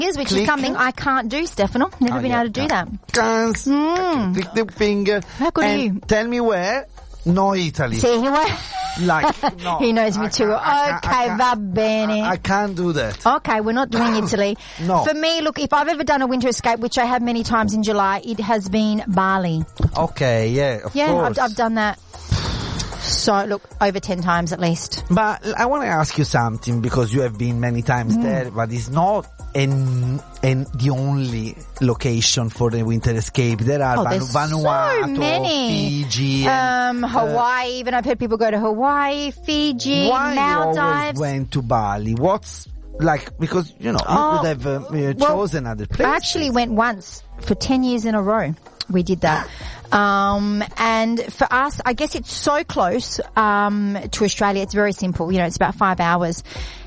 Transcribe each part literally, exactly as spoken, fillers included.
which Click. is something I can't do, Stefano. Never Oh, been yeah, able to do yeah. that. Dance, Mm. click the finger. How good are and you? Tell me where. No, Italy. See, he, wa- Like, no. he knows me I too. can't- I can't- Okay, I can't- va bene. I can't do that. Okay, we're not doing Italy. No. For me, look, if I've ever done a winter escape, which I have many times in July, it has been Bali. Okay, yeah, of Yeah, course. I've, I've done that. So, look, over ten times at least. But I want to ask you something, because you have been many times Mm. there, but it's not an, an, the only location for the winter escape. There are Oh, Vanu- there's Vanuatu, so many. Fiji. and, Um, Hawaii, even I've heard people go to Hawaii, Fiji, why you always Maldives. went to Bali? What's like, because, you know, you Oh, could have uh, uh, well, chosen other places. I actually went once for ten years in a row. We did that. Um, and for us, I guess it's so close, um, to Australia. It's very simple. You know, it's about five hours.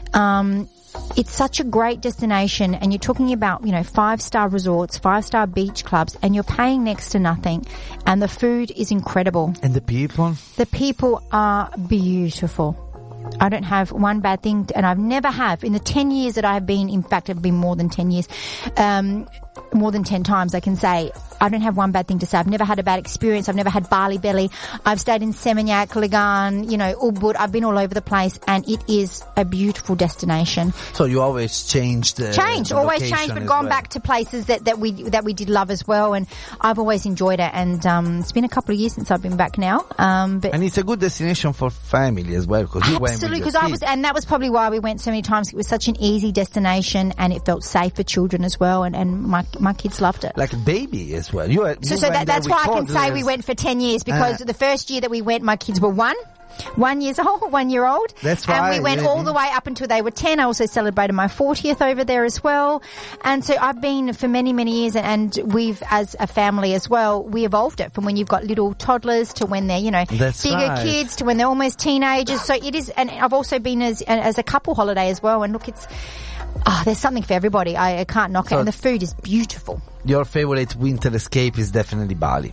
Um, it's such a great destination, and you're talking about, you know, five-star resorts, five-star beach clubs, and you're paying next to nothing. And the food is incredible. And the people? The people are beautiful. I don't have one bad thing, and I've never have in the ten years that I've been. In fact, I've been more than ten years, um, more than ten times. I can say I don't have one bad thing to say. I've never had a bad experience. I've never had Bali belly. I've stayed in Seminyak, Ligan, you know, Ubud. I've been all over the place, and it is a beautiful destination. So you always changed the Changed, the always location changed, but as gone well. back to places that, that we that we did love as well, and I've always enjoyed it. And um, it's been a couple of years since I've been back now. Um, but And it's a good destination for family as well, because you went absolutely, with because your I was, kids. and that was probably why we went so many times. It was such an easy destination, and it felt safe for children as well. And, and my my kids loved it. Like a baby as well. You, you So, so went that, there that's with why I can say toddlers. we went for ten years, because Uh. the first year that we went, my kids were one. One years old, one year old. That's And right, we went yeah. all the way up until they were ten. I also celebrated my fortieth over there as well. And so I've been for many, many years, and we've, as a family as well, we evolved it from when you've got little toddlers to when they're, you know, That's bigger right. kids to when they're almost teenagers. So it is, and I've also been as, as a couple holiday as well. And look, it's, ah, there's something for everybody. I, I can't knock So- it. And the food is beautiful. Your favorite winter escape is definitely Bali.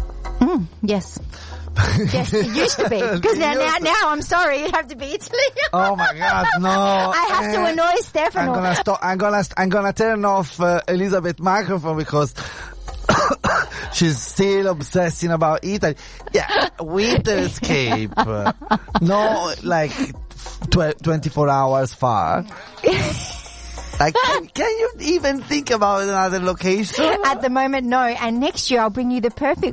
Mm, yes. Yes, it used to be. Because now, now, now, I'm sorry, it'd have to be Italy. Oh my God, no! I have to Eh, annoy I'm Stefano. gonna stop. I'm gonna. I'm gonna turn off uh, Elizabeth microphone because she's still obsessing about Italy. Yeah, winter escape. Uh, no, like tw- twenty-four hours far. Like, can, can you even think about another location? At the moment, no. And next year, I'll bring you the perfect.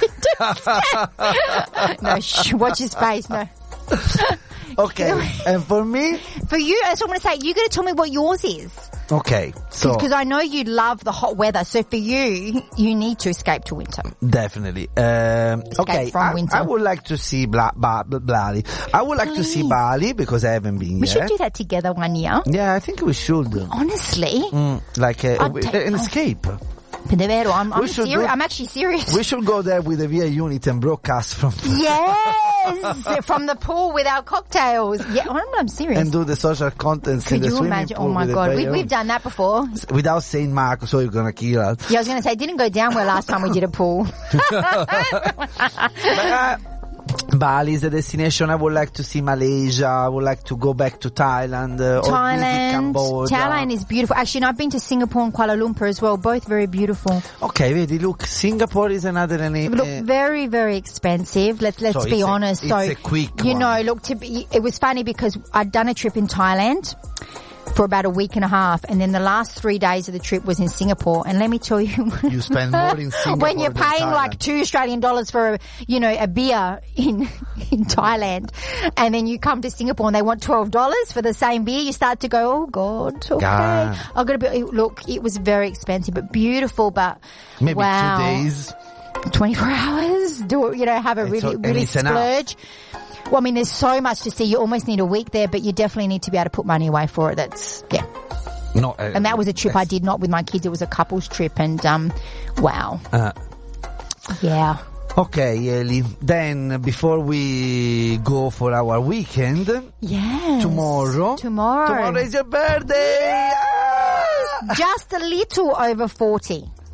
No, shh, watch his face. No. Okay, and for me, For you, that's what I'm going to say. You got to tell me what yours is. okay, so Because I know you love the hot weather. So for you, you need to escape to winter. definitely. Um, okay, from I, winter. I would like to see Bla- Ba- Ba- Bali. I would like to see Please. Bali because I haven't been We yet. should do that together one year. Yeah, I think we should. Honestly. Mm, like a, I'd take- an oh. escape. Davvero, I'm, I'm, We should seri- do- I'm actually serious. We should go there with a V I unit and broadcast from Yes! From the pool with our cocktails. Yeah, I'm, I'm serious. and do the social contents in Could the you swimming imagine? pool Oh my with a God, V I we, unit. we've done that before. Without saying Marco, so you're gonna kill us. Yeah, I was going to say, it didn't go down well last time we did a pool. But, uh, Bali is a destination. I would like to see Malaysia. I would like to go back to Thailand. Uh, Or visit Thailand. Cambodia. Thailand is beautiful. Actually, and I've been to Singapore and Kuala Lumpur as well. Both very beautiful. Okay, vedi, look, Singapore is another name. Look, uh, very, very expensive. Let's let's So be it's a- honest. it's so a quick you one. know, look, to be, it was funny because I'd done a trip in Thailand for about a week and a half, and then the last three days of the trip was in Singapore. And let me tell you, You spend more in Singapore when you're than paying Thailand. like two Australian dollars for a, you know, a beer in in Thailand, and then you come to Singapore and they want twelve dollars for the same beer, you start to go, oh God, okay, God. I've got to be. Look, it was very expensive, but beautiful. But Maybe wow. two days. twenty-four hours, do it, you know, have a It's really, o- and really it's enough. splurge. Well, I mean, there's so much to see. You almost need a week there, but you definitely need to be able to put money away for it. That's, yeah. No, uh, And that was a trip I did not with my kids. It was a couple's trip, and, um, wow. Uh, Yeah. okay, Eli. Then, before we go for our weekend, Yes. tomorrow. Tomorrow. Tomorrow is your birthday. Ah! Just a little over forty.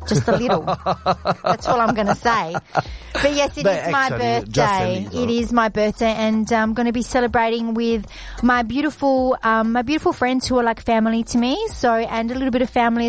Just a little. That's all I'm going to say. But yes, it But is my actually, just a birthday. little. It is my birthday, and I'm going to be celebrating with my beautiful, um, my beautiful friends who are like family to me. So, and a little bit of family